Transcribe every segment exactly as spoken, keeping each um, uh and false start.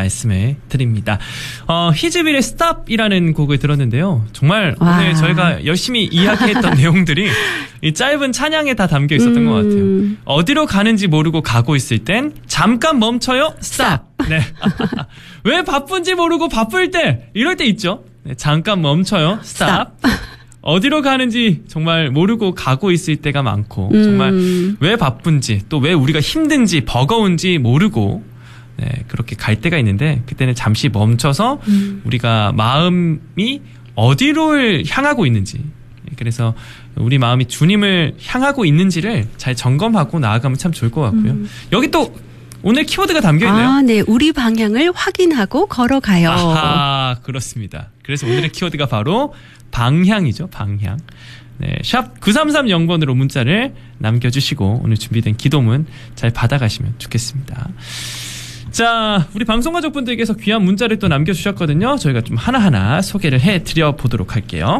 말씀을 드립니다. 어, 히즈빌의 Stop이라는 곡을 들었는데요. 정말 와. 오늘 저희가 열심히 이야기했던 내용들이 이 짧은 찬양에 다 담겨 있었던 음. 것 같아요. 어디로 가는지 모르고 가고 있을 땐 잠깐 멈춰요. Stop. 네. 왜 바쁜지 모르고 바쁠 때 이럴 때 있죠. 네, 잠깐 멈춰요. Stop. Stop. 어디로 가는지 정말 모르고 가고 있을 때가 많고 음. 정말 왜 바쁜지 또 왜 우리가 힘든지 버거운지 모르고 네, 그렇게 갈 때가 있는데 그때는 잠시 멈춰서 음. 우리가 마음이 어디로 향하고 있는지 그래서 우리 마음이 주님을 향하고 있는지를 잘 점검하고 나아가면 참 좋을 것 같고요. 음. 여기 또 오늘 키워드가 담겨있네요. 아, 네. 우리 방향을 확인하고 걸어가요. 아하, 그렇습니다. 그래서 오늘의 키워드가 바로 방향이죠. 방향. 네, 샵 구삼삼영 번으로 문자를 남겨주시고 오늘 준비된 기도문 잘 받아가시면 좋겠습니다. 자, 우리 방송가족분들께서 귀한 문자를 또 남겨주셨거든요. 저희가 좀 하나하나 소개를 해드려 보도록 할게요.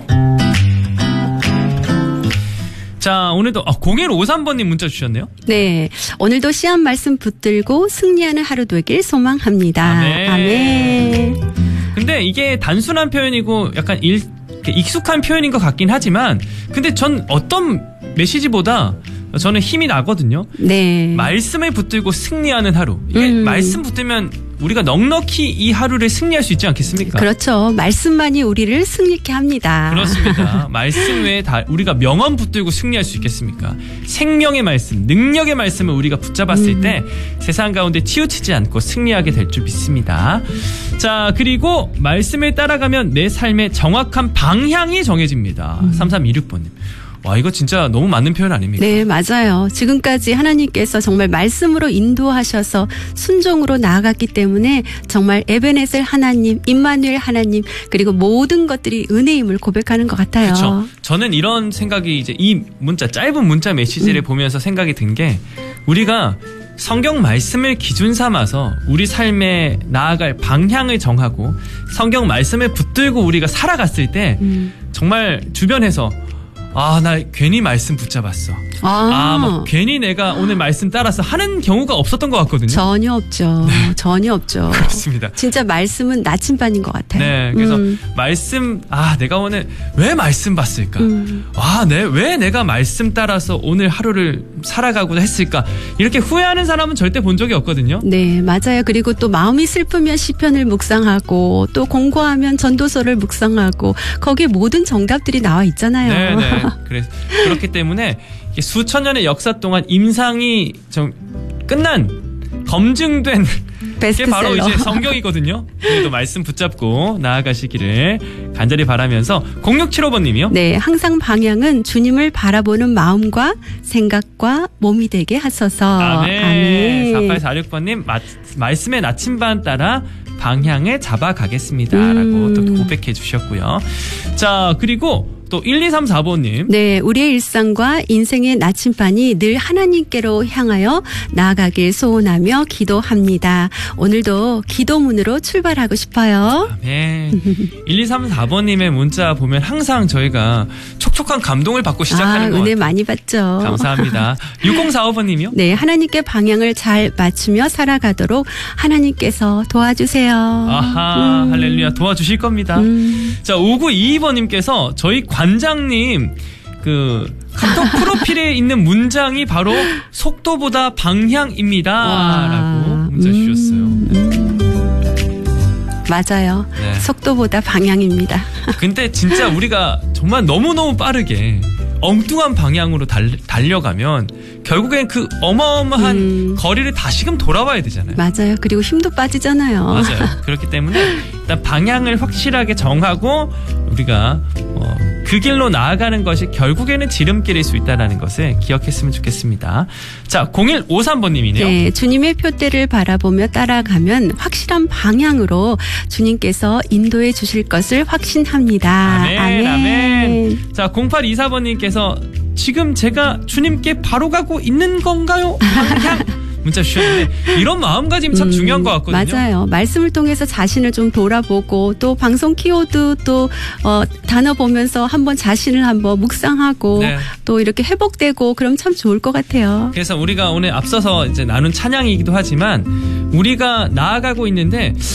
자, 오늘도 아, 공일오삼 번님 문자 주셨네요. 네, 오늘도 씨앗 말씀 붙들고 승리하는 하루 되길 소망합니다. 아멘. 아멘. 근데 이게 단순한 표현이고 약간 일, 익숙한 표현인 것 같긴 하지만 근데 전 어떤 메시지보다 저는 힘이 나거든요. 네. 말씀을 붙들고 승리하는 하루. 이게 음. 말씀 붙들면 우리가 넉넉히 이 하루를 승리할 수 있지 않겠습니까? 그렇죠. 말씀만이 우리를 승리케 합니다. 그렇습니다. 말씀 외에 다 우리가 명언 붙들고 승리할 수 있겠습니까? 생명의 말씀, 능력의 말씀을 우리가 붙잡았을 음. 때 세상 가운데 치우치지 않고 승리하게 될 줄 믿습니다. 자, 그리고 말씀을 따라가면 내 삶의 정확한 방향이 정해집니다. 음. 삼삼이육 번님. 와, 이거 진짜 너무 맞는 표현 아닙니까? 네, 맞아요. 지금까지 하나님께서 정말 말씀으로 인도하셔서 순종으로 나아갔기 때문에 정말 에베네셀 하나님, 임마누엘 하나님 그리고 모든 것들이 은혜임을 고백하는 것 같아요. 그렇죠. 저는 이런 생각이 이제 이 문자, 짧은 문자 메시지를 음. 보면서 생각이 든 게 우리가 성경 말씀을 기준 삼아서 우리 삶에 나아갈 방향을 정하고 성경 말씀을 붙들고 우리가 살아갔을 때 음. 정말 주변에서 아, 나 괜히 말씀 붙잡았어. 아, 아 막 괜히 내가 오늘 말씀 따라서 하는 경우가 없었던 것 같거든요. 전혀 없죠. 네. 전혀 없죠. 그렇습니다. 진짜 말씀은 나침반인 것 같아요. 네, 그래서 음. 말씀, 아, 내가 오늘 왜 말씀 봤을까? 음. 아, 네, 왜 내가 말씀 따라서 오늘 하루를 살아가고자 했을까? 이렇게 후회하는 사람은 절대 본 적이 없거든요. 네, 맞아요. 그리고 또 마음이 슬프면 시편을 묵상하고 또 공고하면 전도서를 묵상하고 거기에 모든 정답들이 나와 있잖아요. 네, 네. 그래서 그렇기 때문에 수천 년의 역사 동안 임상이 좀 끝난 검증된 게 바로 이제 성경이거든요. 오늘도 말씀 붙잡고 나아가시기를 간절히 바라면서 공육칠오 번님이요. 네, 항상 방향은 주님을 바라보는 마음과 생각과 몸이 되게 하소서. 아멘. 아멘. 사팔사육 번님 마, 말씀의 나침반 따라 방향을 잡아가겠습니다. 음. 라고 또 고백해 주셨고요. 자, 그리고 또 일이삼사 번님. 네, 우리의 일상과 인생의 나침반이 늘 하나님께로 향하여 나아가길 소원하며 기도합니다. 오늘도 기도문으로 출발하고 싶어요. 네. 일이삼사 번님의 문자 보면 항상 저희가 촉촉한 감동을 받고 시작하는 아, 것 은혜 같아요. 많이 받죠. 감사합니다. 육공사오 번님이요. 네, 하나님께 방향을 잘 맞추며 살아가도록 하나님께서 도와주세요. 아하, 음. 할렐루야, 도와주실 겁니다. 음. 자, 오구이이 번님께서 저희 관장님 그 카톡 프로필에 있는 문장이 바로 속도보다 방향입니다. 와. 라고 문자 음. 주셨어요. 음. 맞아요. 네. 속도보다 방향입니다. 근데 진짜 우리가 정말 너무너무 빠르게 엉뚱한 방향으로 달, 달려가면 결국엔 그 어마어마한 음. 거리를 다시금 돌아와야 되잖아요. 맞아요. 그리고 힘도 빠지잖아요. 맞아요. 그렇기 때문에 일단 방향을 확실하게 정하고 우리가 어, 그 길로 나아가는 것이 결국에는 지름길일 수 있다는 것을 기억했으면 좋겠습니다. 자, 공일오삼 번님이네요. 네, 주님의 표대를 바라보며 따라가면 확실한 방향으로 주님께서 인도해 주실 것을 확신합니다. 아멘, 아멘. 아멘. 자, 공팔이사 번님께서 지금 제가 주님께 바로 가고 있는 건가요? 방향. 문자 주셨는데 이런 마음가짐이 참 음, 중요한 것 같거든요. 맞아요. 말씀을 통해서 자신을 좀 돌아보고 또 방송 키워드 또 어, 단어 보면서 한번 자신을 한번 묵상하고 네. 또 이렇게 회복되고 그럼 참 좋을 것 같아요. 그래서 우리가 오늘 앞서서 이제 나눈 찬양이기도 하지만 우리가 나아가고 있는데